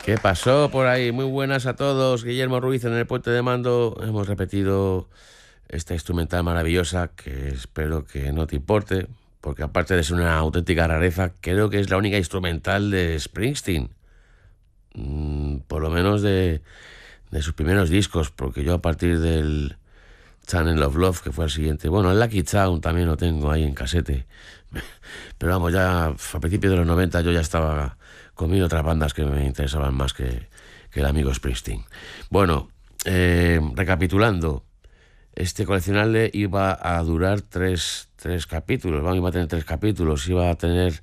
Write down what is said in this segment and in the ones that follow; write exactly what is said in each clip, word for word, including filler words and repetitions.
¿Qué pasó por ahí? Muy buenas a todos. Guillermo Ruiz en el puente de mando. Hemos repetido esta instrumental maravillosa que espero que no te importe, porque aparte de ser una auténtica rareza, creo que es la única instrumental de Springsteen. Mm, por lo menos de, de sus primeros discos, porque yo a partir del Channel of Love, que fue el siguiente, bueno, el Lucky Charm también lo tengo ahí en casete, pero vamos, ya a principios de los noventa yo ya estaba conmigo otras bandas que me interesaban más que, que el amigo Springsteen. Bueno, eh, recapitulando, este coleccionable iba a durar tres, tres capítulos, vamos, iba a tener tres capítulos, iba a tener,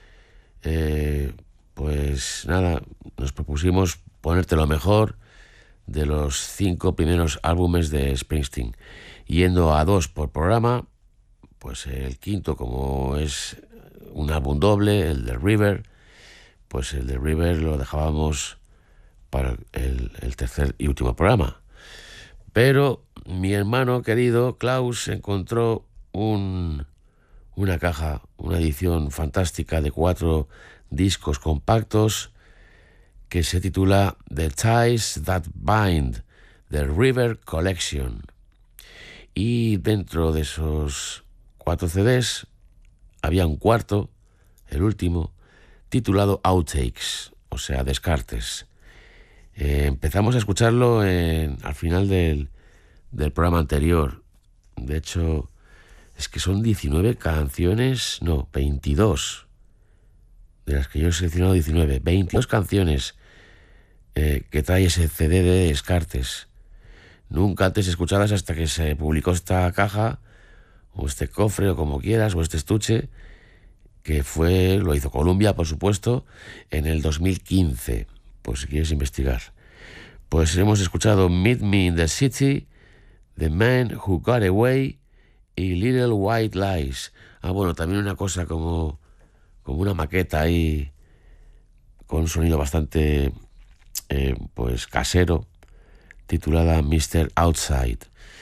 eh, pues nada, nos propusimos ponerte lo mejor de los cinco primeros álbumes de Springsteen, yendo a dos por programa. Pues el quinto, como es un álbum doble, el de River, pues el de River lo dejábamos para el, el tercer y último programa. Pero mi hermano querido Klaus encontró un, una caja, una edición fantástica de cuatro discos compactos que se titula The Ties That Bind, The River Collection. Y dentro de esos cuatro C Ds había un cuarto, el último, titulado Outtakes, o sea, descartes. Eh, empezamos a escucharlo en, al final del, del programa anterior. De hecho, es que son diecinueve canciones, no, veintidós, de las que yo he seleccionado diecinueve, veintidós canciones eh, que trae ese C D de descartes. Nunca antes escuchadas hasta que se publicó esta caja, o este cofre, o como quieras, o este estuche, que fue, lo hizo Columbia, por supuesto, en el dos mil quince, pues si quieres investigar. Pues hemos escuchado Meet Me in the City, The Man Who Got Away y Little White Lies. Ah, bueno, también una cosa como, como una maqueta ahí, con un sonido bastante, eh, pues, casero, titulada mister Outside.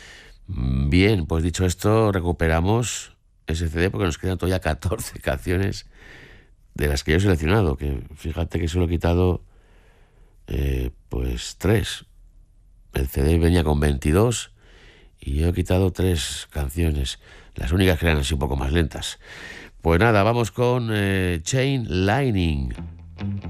Bien, pues dicho esto, recuperamos ese C D porque nos quedan todavía catorce canciones de las que yo he seleccionado, que fíjate que solo he quitado eh, pues tres. El C D venía con veintidós y yo he quitado tres canciones, las únicas que eran así un poco más lentas. Pues nada, vamos con eh, Chain Lightning.